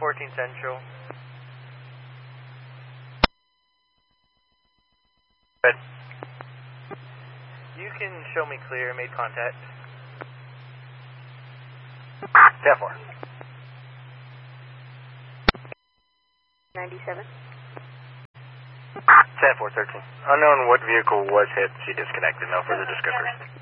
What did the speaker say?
14 Central. Good. You can show me clear, made contact. 10-4. 97. 10-4, 13. Unknown what vehicle was hit. She disconnected. No further descriptors.